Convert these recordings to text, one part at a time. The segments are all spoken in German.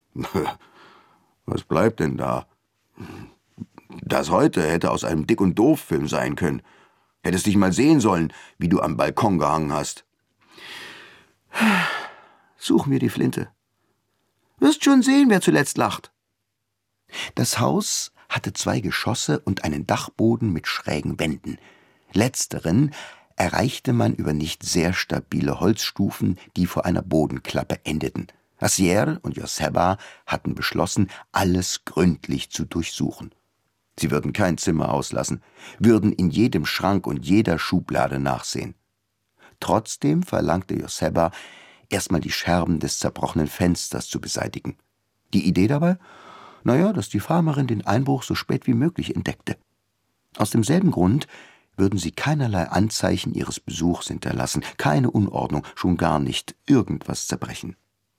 Was bleibt denn da? Das heute hätte aus einem Dick- und Doof-Film sein können. Hättest dich mal sehen sollen, wie du am Balkon gehangen hast. Such mir die Flinte. Wirst schon sehen, wer zuletzt lacht. Das Haus hatte 2 Geschosse und einen Dachboden mit schrägen Wänden. Letzteren erreichte man über nicht sehr stabile Holzstufen, die vor einer Bodenklappe endeten. Asier und Joseba hatten beschlossen, alles gründlich zu durchsuchen. Sie würden kein Zimmer auslassen, würden in jedem Schrank und jeder Schublade nachsehen. Trotzdem verlangte Joseba, erstmal die Scherben des zerbrochenen Fensters zu beseitigen. Die Idee dabei? Dass die Farmerin den Einbruch so spät wie möglich entdeckte. Aus demselben Grund würden sie keinerlei Anzeichen ihres Besuchs hinterlassen, keine Unordnung, schon gar nicht irgendwas zerbrechen.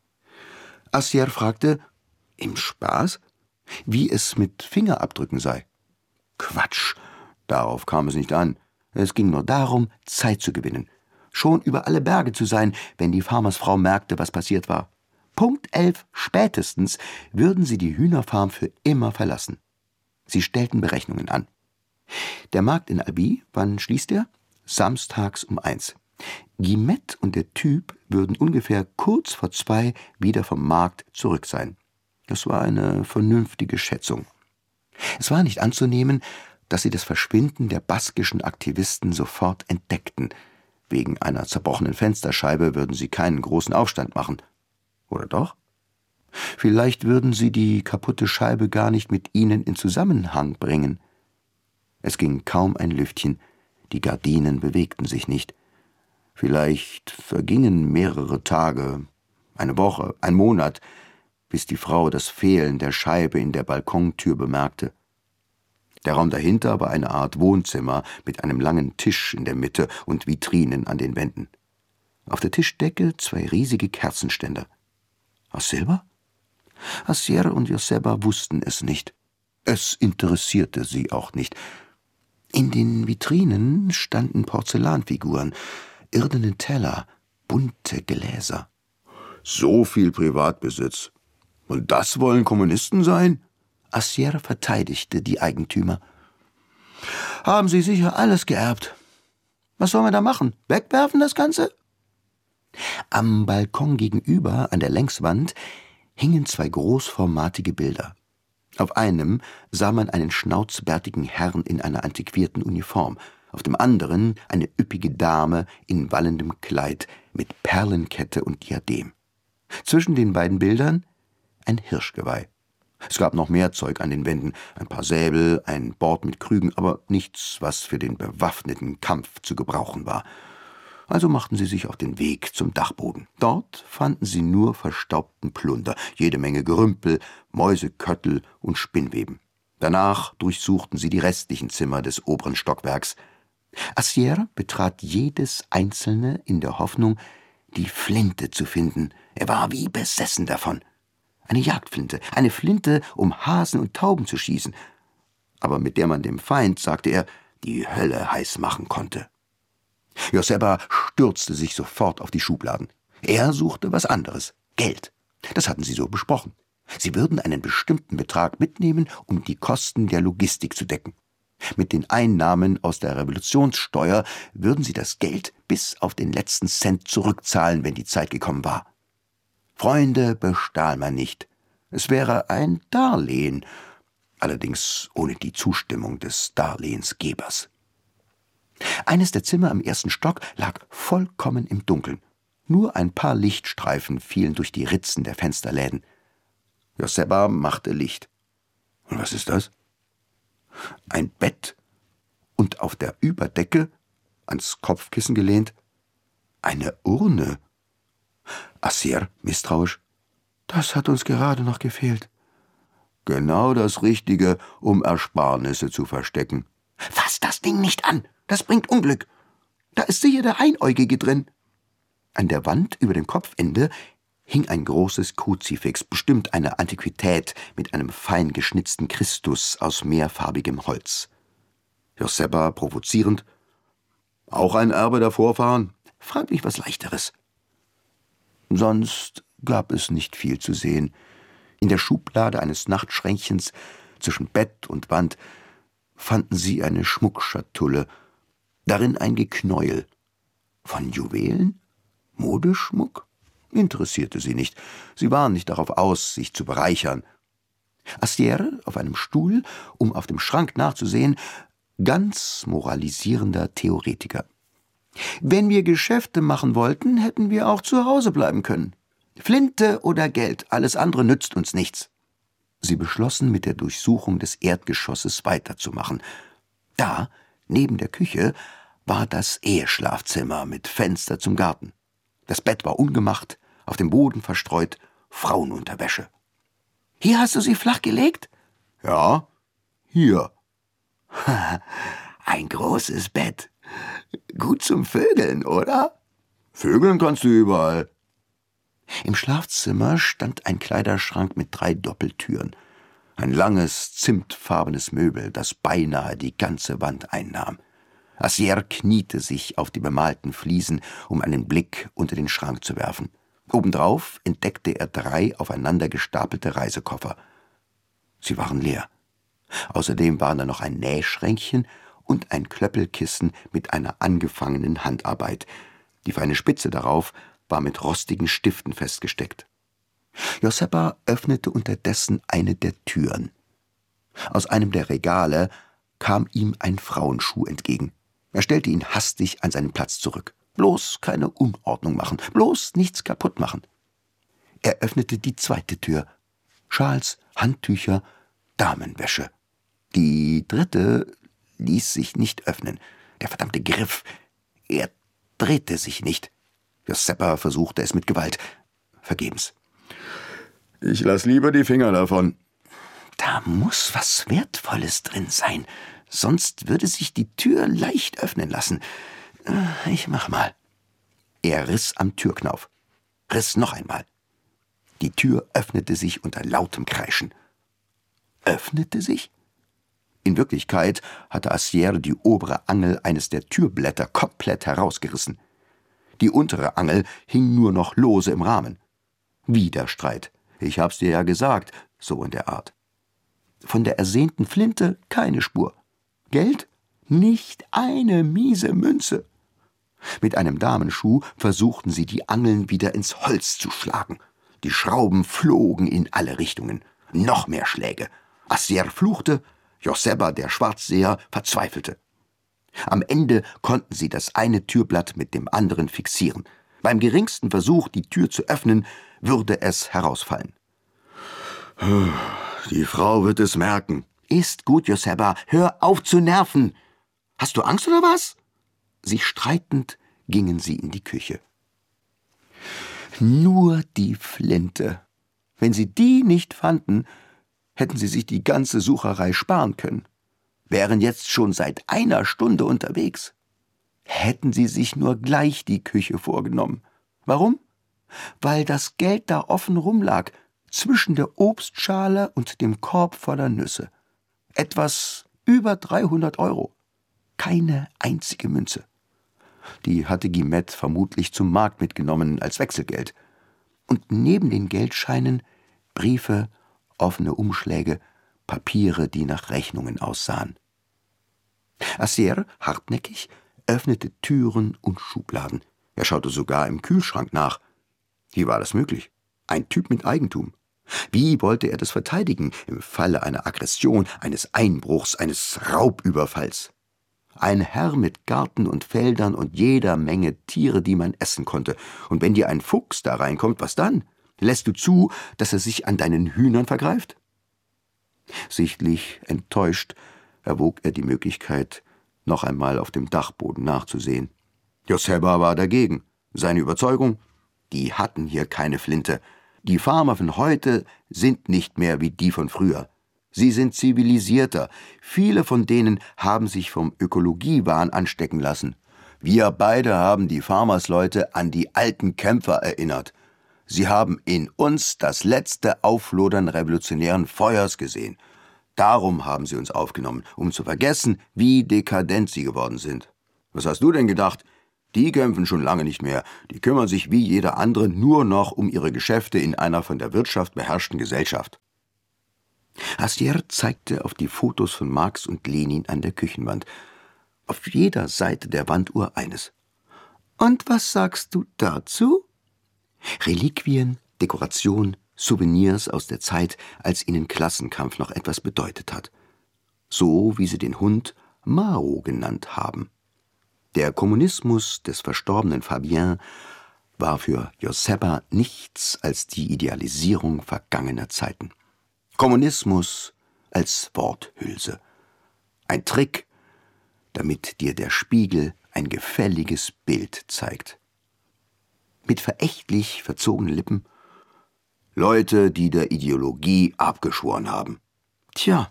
Asier fragte, im Spaß, wie es mit Fingerabdrücken sei. Quatsch, darauf kam es nicht an. Es ging nur darum, Zeit zu gewinnen. Schon über alle Berge zu sein, wenn die Farmersfrau merkte, was passiert war. Punkt 11 spätestens würden sie die Hühnerfarm für immer verlassen. Sie stellten Berechnungen an. Der Markt in Albi, wann schließt er? Samstags um 1. Guillemette und der Typ würden ungefähr kurz vor 2 wieder vom Markt zurück sein. Das war eine vernünftige Schätzung. Es war nicht anzunehmen, dass sie das Verschwinden der baskischen Aktivisten sofort entdeckten. Wegen einer zerbrochenen Fensterscheibe würden sie keinen großen Aufstand machen. Oder doch? Vielleicht würden sie die kaputte Scheibe gar nicht mit ihnen in Zusammenhang bringen. Es ging kaum ein Lüftchen, die Gardinen bewegten sich nicht. Vielleicht vergingen mehrere Tage, eine Woche, ein Monat, bis die Frau das Fehlen der Scheibe in der Balkontür bemerkte. Der Raum dahinter war eine Art Wohnzimmer mit einem langen Tisch in der Mitte und Vitrinen an den Wänden. Auf der Tischdecke 2 riesige Kerzenständer. Aus Silber? Asier und Joseba wussten es nicht. Es interessierte sie auch nicht. In den Vitrinen standen Porzellanfiguren, irdene Teller, bunte Gläser. So viel Privatbesitz. Und das wollen Kommunisten sein? Asier verteidigte die Eigentümer. Haben sie sicher alles geerbt. Was sollen wir da machen? Wegwerfen das Ganze? Am Balkon gegenüber, an der Längswand, hingen 2 großformatige Bilder. Auf einem sah man einen schnauzbärtigen Herrn in einer antiquierten Uniform, auf dem anderen eine üppige Dame in wallendem Kleid mit Perlenkette und Diadem. Zwischen den beiden Bildern ein Hirschgeweih. Es gab noch mehr Zeug an den Wänden, ein paar Säbel, ein Bord mit Krügen, aber nichts, was für den bewaffneten Kampf zu gebrauchen war. Also machten sie sich auf den Weg zum Dachboden. Dort fanden sie nur verstaubten Plunder, jede Menge Gerümpel, Mäuseköttel und Spinnweben. Danach durchsuchten sie die restlichen Zimmer des oberen Stockwerks. Asier betrat jedes einzelne in der Hoffnung, die Flinte zu finden. Er war wie besessen davon. Eine Jagdflinte, eine Flinte, um Hasen und Tauben zu schießen, aber mit der man dem Feind, sagte er, die Hölle heiß machen konnte. Joseba stürzte sich sofort auf die Schubladen. Er suchte was anderes, Geld. Das hatten sie so besprochen. Sie würden einen bestimmten Betrag mitnehmen, um die Kosten der Logistik zu decken. Mit den Einnahmen aus der Revolutionssteuer würden sie das Geld bis auf den letzten Cent zurückzahlen, wenn die Zeit gekommen war. Freunde bestahl man nicht. Es wäre ein Darlehen, allerdings ohne die Zustimmung des Darlehensgebers. Eines der Zimmer im 1. Stock lag vollkommen im Dunkeln. Nur ein paar Lichtstreifen fielen durch die Ritzen der Fensterläden. Joseba machte Licht. Und was ist das? Ein Bett und auf der Überdecke, ans Kopfkissen gelehnt, eine Urne. Asier, misstrauisch. Das hat uns gerade noch gefehlt. Genau das Richtige, um Ersparnisse zu verstecken. Fass das Ding nicht an, das bringt Unglück. Da ist sicher der Einäugige drin. An der Wand über dem Kopfende hing ein großes Kruzifix, bestimmt eine Antiquität mit einem fein geschnitzten Christus aus mehrfarbigem Holz. Joseba provozierend. Auch ein Erbe der Vorfahren? Frag mich was Leichteres. Sonst gab es nicht viel zu sehen. In der Schublade eines Nachtschränkchens zwischen Bett und Wand fanden sie eine Schmuckschatulle, darin ein Geknäuel. Von Juwelen? Modeschmuck? Interessierte sie nicht. Sie waren nicht darauf aus, sich zu bereichern. Astiere auf einem Stuhl, um auf dem Schrank nachzusehen, ganz moralisierender Theoretiker. Wenn wir Geschäfte machen wollten, hätten wir auch zu Hause bleiben können. Flinte oder Geld, alles andere nützt uns nichts. Sie beschlossen, mit der Durchsuchung des Erdgeschosses weiterzumachen. Da, neben der Küche, war das Eheschlafzimmer mit Fenster zum Garten. Das Bett war ungemacht, auf dem Boden verstreut Frauenunterwäsche. »Hier hast du sie flach gelegt?« »Ja, hier.« »Ein großes Bett. Gut zum Vögeln, oder?« »Vögeln kannst du überall.« Im Schlafzimmer stand ein Kleiderschrank mit 3 Doppeltüren. Ein langes, zimtfarbenes Möbel, das beinahe die ganze Wand einnahm. Astier kniete sich auf die bemalten Fliesen, um einen Blick unter den Schrank zu werfen. Obendrauf entdeckte er 3 aufeinander gestapelte Reisekoffer. Sie waren leer. Außerdem waren da noch ein Nähschränkchen und ein Klöppelkissen mit einer angefangenen Handarbeit. Die feine Spitze darauf war mit rostigen Stiften festgesteckt. Josepha öffnete unterdessen eine der Türen. Aus einem der Regale kam ihm ein Frauenschuh entgegen. Er stellte ihn hastig an seinen Platz zurück. Bloß keine Unordnung machen, bloß nichts kaputt machen. Er öffnete die 2. Tür. Schals, Handtücher, Damenwäsche. Die 3. ließ sich nicht öffnen. Der verdammte Griff. Er drehte sich nicht. Josepha versuchte es mit Gewalt. Vergebens. »Ich lass lieber die Finger davon.« »Da muss was Wertvolles drin sein, sonst würde sich die Tür leicht öffnen lassen. Ich mach mal.« Er riss am Türknauf, riss noch einmal. Die Tür öffnete sich unter lautem Kreischen. Öffnete sich? In Wirklichkeit hatte Astier die obere Angel eines der Türblätter komplett herausgerissen. Die untere Angel hing nur noch lose im Rahmen. Wieder Streit. »Ich hab's dir ja gesagt«, so in der Art. Von der ersehnten Flinte keine Spur. Geld? Nicht eine miese Münze. Mit einem Damenschuh versuchten sie, die Angeln wieder ins Holz zu schlagen. Die Schrauben flogen in alle Richtungen. Noch mehr Schläge. Astier fluchte, Josepha, der Schwarzseher, verzweifelte. Am Ende konnten sie das eine Türblatt mit dem anderen fixieren. Beim geringsten Versuch, die Tür zu öffnen, würde es herausfallen. »Die Frau wird es merken.« »Ist gut, Josepha, hör auf zu nerven. Hast du Angst oder was?« Sich streitend gingen sie in die Küche. Nur die Flinte. Wenn sie die nicht fanden, hätten sie sich die ganze Sucherei sparen können. Wären jetzt schon seit 1 Stunde unterwegs. Hätten sie sich nur gleich die Küche vorgenommen. Warum? Weil das Geld da offen rumlag, zwischen der Obstschale und dem Korb voller Nüsse. Etwas über 300 €. Keine einzige Münze. Die hatte Guillemette vermutlich zum Markt mitgenommen als Wechselgeld. Und neben den Geldscheinen Briefe, offene Umschläge, Papiere, die nach Rechnungen aussahen. Astier, hartnäckig, öffnete Türen und Schubladen. Er schaute sogar im Kühlschrank nach. Wie war das möglich? Ein Typ mit Eigentum. Wie wollte er das verteidigen im Falle einer Aggression, eines Einbruchs, eines Raubüberfalls? Ein Herr mit Garten und Feldern und jeder Menge Tiere, die man essen konnte. Und wenn dir ein Fuchs da reinkommt, was dann? Lässt du zu, dass er sich an deinen Hühnern vergreift? Sichtlich enttäuscht erwog er die Möglichkeit, noch einmal auf dem Dachboden nachzusehen. Josepha war dagegen. Seine Überzeugung? Die hatten hier keine Flinte. Die Farmer von heute sind nicht mehr wie die von früher. Sie sind zivilisierter. Viele von denen haben sich vom Ökologiewahn anstecken lassen. Wir beide haben die Farmersleute an die alten Kämpfer erinnert. Sie haben in uns das letzte Auflodern revolutionären Feuers gesehen. Darum haben sie uns aufgenommen, um zu vergessen, wie dekadent sie geworden sind. Was hast du denn gedacht? Die kämpfen schon lange nicht mehr. Die kümmern sich wie jeder andere nur noch um ihre Geschäfte in einer von der Wirtschaft beherrschten Gesellschaft. Astier zeigte auf die Fotos von Marx und Lenin an der Küchenwand. Auf jeder Seite der Wanduhr eines. Und was sagst du dazu? Reliquien, Dekoration, Souvenirs aus der Zeit, als ihnen Klassenkampf noch etwas bedeutet hat. So wie sie den Hund Mao genannt haben. Der Kommunismus des verstorbenen Fabien war für Joseba nichts als die Idealisierung vergangener Zeiten. Kommunismus als Worthülse. Ein Trick, damit dir der Spiegel ein gefälliges Bild zeigt. Mit verächtlich verzogenen Lippen: Leute, die der Ideologie abgeschworen haben. Tja,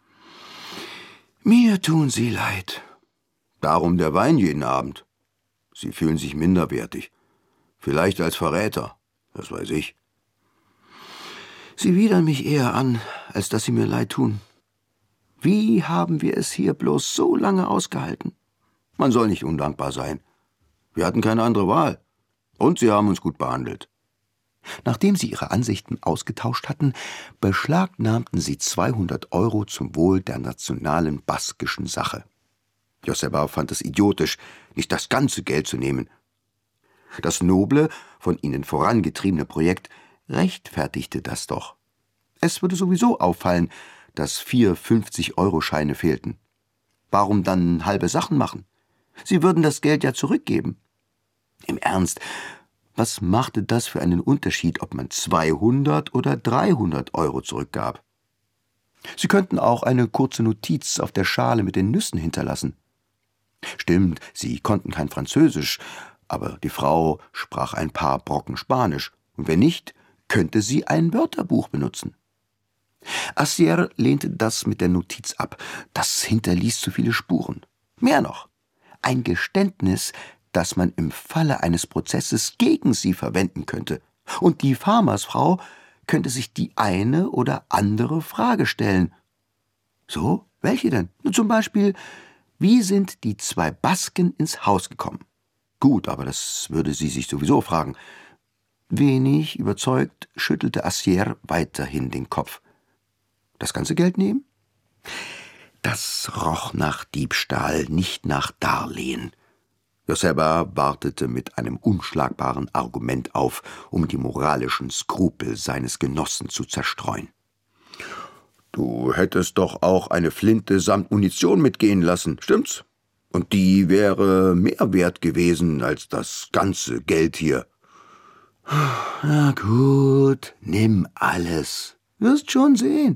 mir tun sie leid. Darum der Wein jeden Abend. Sie fühlen sich minderwertig. Vielleicht als Verräter, das weiß ich. Sie widern mich eher an, als dass sie mir leid tun. Wie haben wir es hier bloß so lange ausgehalten? Man soll nicht undankbar sein. Wir hatten keine andere Wahl. Und sie haben uns gut behandelt. Nachdem sie ihre Ansichten ausgetauscht hatten, beschlagnahmten sie 200 € zum Wohl der nationalen baskischen Sache. Joseba fand es idiotisch, nicht das ganze Geld zu nehmen. Das noble, von ihnen vorangetriebene Projekt rechtfertigte das doch. Es würde sowieso auffallen, dass 4 50-Euro-Scheine fehlten. Warum dann halbe Sachen machen? Sie würden das Geld ja zurückgeben. Im Ernst, was machte das für einen Unterschied, ob man 200 oder 300 € zurückgab? Sie könnten auch eine kurze Notiz auf der Schale mit den Nüssen hinterlassen. Stimmt, sie konnten kein Französisch, aber die Frau sprach ein paar Brocken Spanisch. Und wenn nicht, könnte sie ein Wörterbuch benutzen. Astier lehnte das mit der Notiz ab. Das hinterließ zu viele Spuren. Mehr noch, ein Geständnis, das man im Falle eines Prozesses gegen sie verwenden könnte. Und die Farmersfrau könnte sich die eine oder andere Frage stellen. So, welche denn? Zum Beispiel: Wie sind die 2 Basken ins Haus gekommen? Gut, aber das würde sie sich sowieso fragen. Wenig überzeugt schüttelte Astier weiterhin den Kopf. Das ganze Geld nehmen? Das roch nach Diebstahl, nicht nach Darlehen. Joseba wartete mit einem unschlagbaren Argument auf, um die moralischen Skrupel seines Genossen zu zerstreuen. Du hättest doch auch eine Flinte samt Munition mitgehen lassen, stimmt's? Und die wäre mehr wert gewesen als das ganze Geld hier. Na gut, nimm alles. Wirst schon sehen.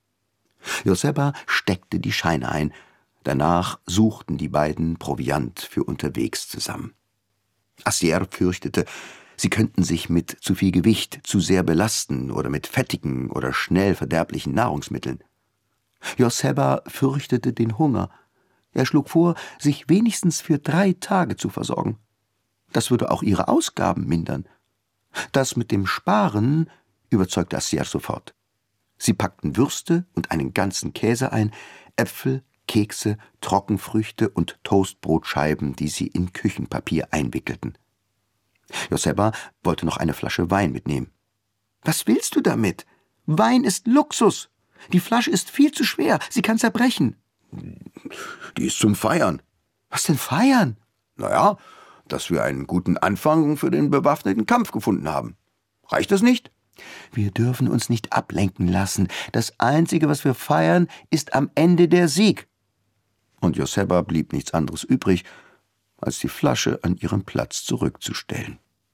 Joseba steckte die Scheine ein. Danach suchten die beiden Proviant für unterwegs zusammen. Astier fürchtete, sie könnten sich mit zu viel Gewicht zu sehr belasten oder mit fettigen oder schnell verderblichen Nahrungsmitteln. Joseba fürchtete den Hunger. Er schlug vor, sich wenigstens für 3 Tage zu versorgen. Das würde auch ihre Ausgaben mindern. Das mit dem Sparen überzeugte Astier sofort. Sie packten Würste und einen ganzen Käse ein, Äpfel, Kekse, Trockenfrüchte und Toastbrotscheiben, die sie in Küchenpapier einwickelten. Joseba wollte noch eine Flasche Wein mitnehmen. »Was willst du damit? Wein ist Luxus. Die Flasche ist viel zu schwer, sie kann zerbrechen.« »Die ist zum Feiern.« »Was denn feiern?« »Naja, dass wir einen guten Anfang für den bewaffneten Kampf gefunden haben. Reicht das nicht?« »Wir dürfen uns nicht ablenken lassen. Das Einzige, was wir feiern, ist am Ende der Sieg.« Und Joseba blieb nichts anderes übrig, als die Flasche an ihren Platz zurückzustellen.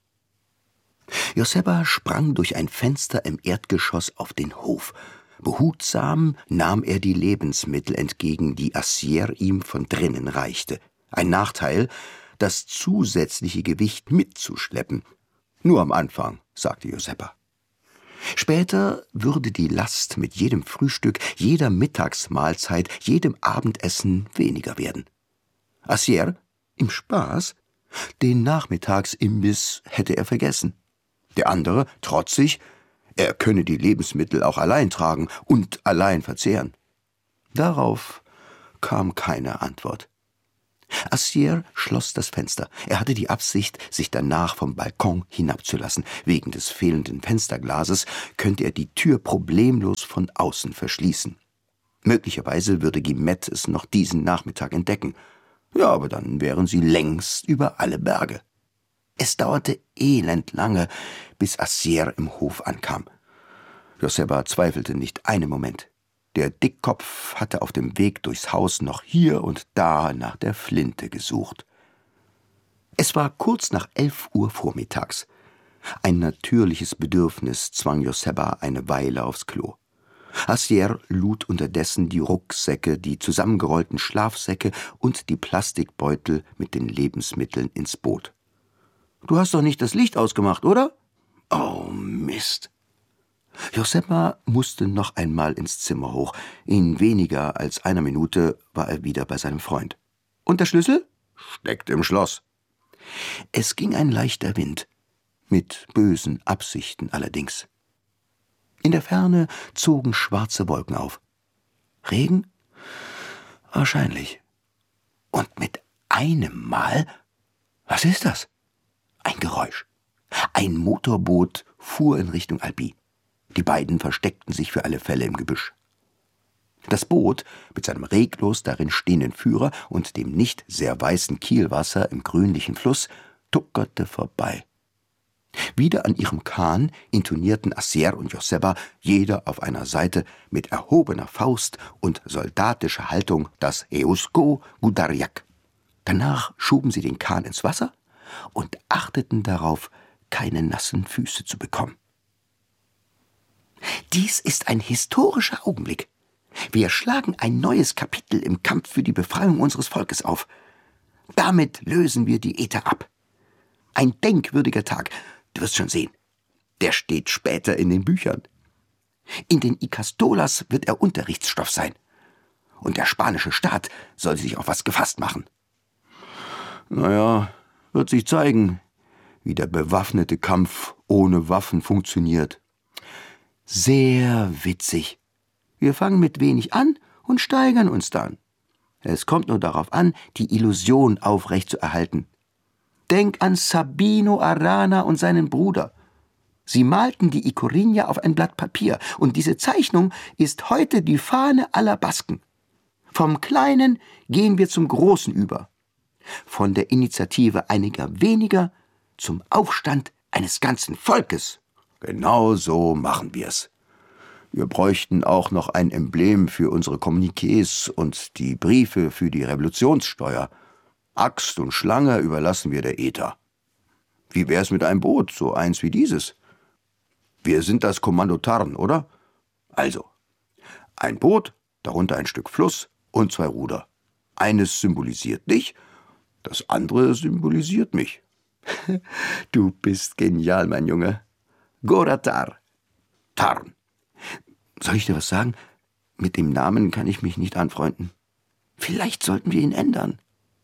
Joseba sprang durch ein Fenster im Erdgeschoss auf den Hof. Behutsam nahm er die Lebensmittel entgegen, die Astier ihm von drinnen reichte. Ein Nachteil, das zusätzliche Gewicht mitzuschleppen. Nur am Anfang, sagte Joseba. Später würde die Last mit jedem Frühstück, jeder Mittagsmahlzeit, jedem Abendessen weniger werden. Astier, im Spaß, den Nachmittagsimbiss hätte er vergessen. Der andere, trotzig, er könne die Lebensmittel auch allein tragen und allein verzehren. Darauf kam keine Antwort. Assier schloss das Fenster. Er hatte die Absicht, sich danach vom Balkon hinabzulassen. Wegen des fehlenden Fensterglases könnte er die Tür problemlos von außen verschließen. Möglicherweise würde Guillemette es noch diesen Nachmittag entdecken. Ja, aber dann wären sie längst über alle Berge. Es dauerte elendlange, bis Assier im Hof ankam. Joseba zweifelte nicht einen Moment. Der Dickkopf hatte auf dem Weg durchs Haus noch hier und da nach der Flinte gesucht. Es war kurz nach 11 Uhr vormittags. Ein natürliches Bedürfnis zwang Joseba eine Weile aufs Klo. Assier lud unterdessen die Rucksäcke, die zusammengerollten Schlafsäcke und die Plastikbeutel mit den Lebensmitteln ins Boot. »Du hast doch nicht das Licht ausgemacht, oder?« »Oh, Mist!« Joseba musste noch einmal ins Zimmer hoch. In weniger als einer Minute war er wieder bei seinem Freund. »Und der Schlüssel?« »Steckt im Schloss.« Es ging ein leichter Wind, mit bösen Absichten allerdings. In der Ferne zogen schwarze Wolken auf. Regen? Wahrscheinlich. Und mit einem Mal, was ist das? Ein Geräusch. Ein Motorboot fuhr in Richtung Albi. Die beiden versteckten sich für alle Fälle im Gebüsch. Das Boot mit seinem reglos darin stehenden Führer und dem nicht sehr weißen Kielwasser im grünlichen Fluss tuckerte vorbei. Wieder an ihrem Kahn intonierten Assier und Joseba, jeder auf einer Seite, mit erhobener Faust und soldatischer Haltung das Eusko Gudariak. Danach schoben sie den Kahn ins Wasser und achteten darauf, keine nassen Füße zu bekommen. Dies ist ein historischer Augenblick. Wir schlagen ein neues Kapitel im Kampf für die Befreiung unseres Volkes auf. Damit lösen wir die Äther ab. Ein denkwürdiger Tag, du wirst schon sehen. Der steht später in den Büchern. In den Ikastolas wird er Unterrichtsstoff sein. Und der spanische Staat soll sich auf was gefasst machen. Naja, wird sich zeigen, wie der bewaffnete Kampf ohne Waffen funktioniert. Sehr witzig. Wir fangen mit wenig an und steigern uns dann. Es kommt nur darauf an, die Illusion aufrechtzuerhalten. Denk an Sabino Arana und seinen Bruder. Sie malten die Icorinha auf ein Blatt Papier, und diese Zeichnung ist heute die Fahne aller Basken. Vom Kleinen gehen wir zum Großen über. Von der Initiative einiger weniger zum Aufstand eines ganzen Volkes. Genau so machen wir's. Wir bräuchten auch noch ein Emblem für unsere Kommuniqués und die Briefe für die Revolutionssteuer. Axt und Schlange überlassen wir der Äther. Wie wär's mit einem Boot, so eins wie dieses? Wir sind das Kommando Tarn, oder? Also, ein Boot, darunter ein Stück Fluss und 2 Ruder. Eines symbolisiert dich, das andere symbolisiert mich. Du bist genial, mein Junge. Goratar. Tarn. Soll ich dir was sagen? Mit dem Namen kann ich mich nicht anfreunden. Vielleicht sollten wir ihn ändern.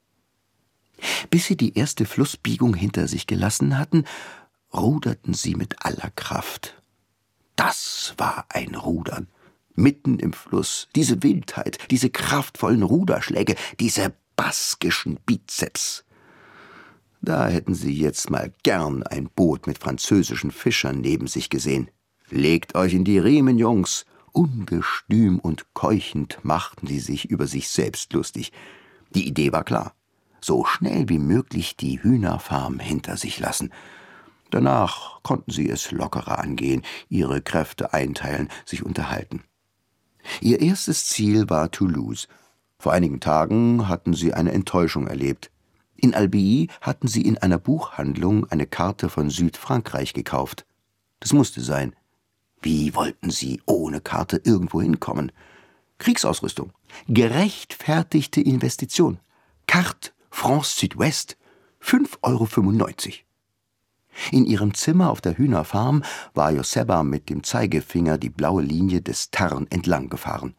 Bis sie die erste Flussbiegung hinter sich gelassen hatten, ruderten sie mit aller Kraft. Das war ein Rudern. Mitten im Fluss, diese Wildheit, diese kraftvollen Ruderschläge, diese baskischen Bizeps. Da hätten sie jetzt mal gern ein Boot mit französischen Fischern neben sich gesehen. »Legt euch in die Riemen, Jungs!« Ungestüm und keuchend machten sie sich über sich selbst lustig. Die Idee war klar. So schnell wie möglich die Hühnerfarm hinter sich lassen. Danach konnten sie es lockerer angehen, ihre Kräfte einteilen, sich unterhalten. Ihr erstes Ziel war Toulouse. Vor einigen Tagen hatten sie eine Enttäuschung erlebt. In Albi hatten sie in einer Buchhandlung eine Karte von Südfrankreich gekauft. Das musste sein. Wie wollten sie ohne Karte irgendwo hinkommen? Kriegsausrüstung. Gerechtfertigte Investition. Carte France Südwest. 5,95 €. In ihrem Zimmer auf der Hühnerfarm war Joseba mit dem Zeigefinger die blaue Linie des Tarn entlang gefahren.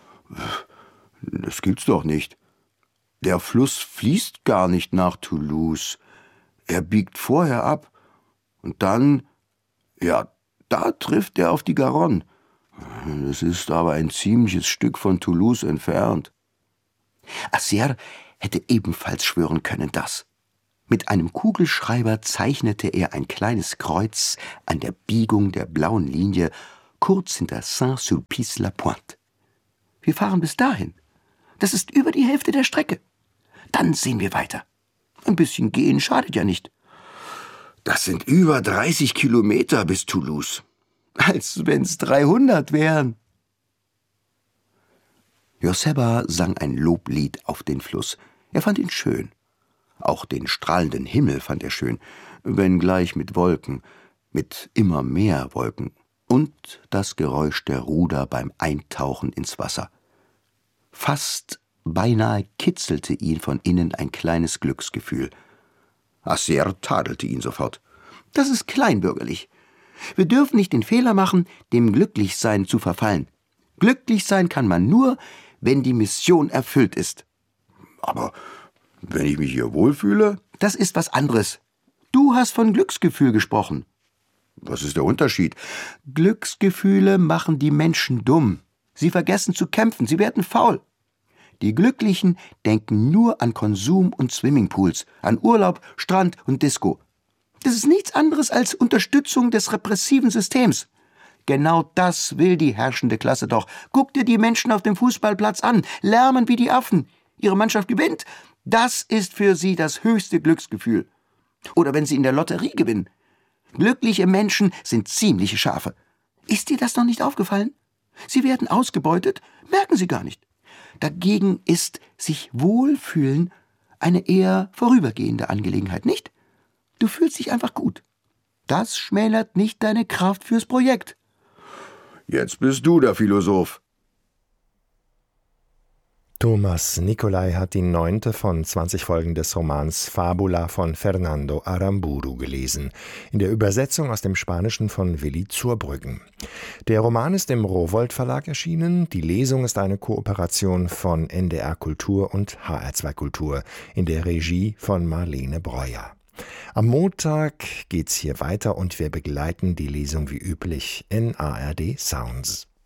Das gibt's doch nicht. Der Fluss fließt gar nicht nach Toulouse. Er biegt vorher ab. Und dann, ja, da trifft er auf die Garonne. Das ist aber ein ziemliches Stück von Toulouse entfernt. Assier hätte ebenfalls schwören können, dass. Mit einem Kugelschreiber zeichnete er ein kleines Kreuz an der Biegung der blauen Linie kurz hinter Saint-Sulpice-la-Pointe. Wir fahren bis dahin. Das ist über die Hälfte der Strecke. Dann sehen wir weiter. Ein bisschen gehen schadet ja nicht. Das sind über 30 Kilometer bis Toulouse. Als wenn's 300 wären. Joseba sang ein Loblied auf den Fluss. Er fand ihn schön. Auch den strahlenden Himmel fand er schön, wenngleich mit Wolken, mit immer mehr Wolken, und das Geräusch der Ruder beim Eintauchen ins Wasser. Fast beinahe kitzelte ihn von innen ein kleines Glücksgefühl. Acer tadelte ihn sofort. Das ist kleinbürgerlich. Wir dürfen nicht den Fehler machen, dem Glücklichsein zu verfallen. Glücklich sein kann man nur, wenn die Mission erfüllt ist. Aber wenn ich mich hier wohlfühle? Das ist was anderes. Du hast von Glücksgefühl gesprochen. Was ist der Unterschied? Glücksgefühle machen die Menschen dumm. Sie vergessen zu kämpfen, sie werden faul. Die Glücklichen denken nur an Konsum und Swimmingpools, an Urlaub, Strand und Disco. Das ist nichts anderes als Unterstützung des repressiven Systems. Genau das will die herrschende Klasse doch. Guck dir die Menschen auf dem Fußballplatz an, lärmen wie die Affen. Ihre Mannschaft gewinnt. Das ist für sie das höchste Glücksgefühl. Oder wenn sie in der Lotterie gewinnen. Glückliche Menschen sind ziemliche Schafe. Ist dir das noch nicht aufgefallen? Sie werden ausgebeutet, merken sie gar nicht. Dagegen ist sich wohlfühlen eine eher vorübergehende Angelegenheit, nicht? Du fühlst dich einfach gut. Das schmälert nicht deine Kraft fürs Projekt. Jetzt bist du der Philosoph. Thomas Nicolai hat die 9. von 20 Folgen des Romans Fabula von Fernando Aramburu gelesen, in der Übersetzung aus dem Spanischen von Willi Zurbrüggen. Der Roman ist im Rowohlt Verlag erschienen. Die Lesung ist eine Kooperation von NDR Kultur und HR2 Kultur in der Regie von Marlene Breuer. Am Montag geht's hier weiter und wir begleiten die Lesung wie üblich in ARD Sounds.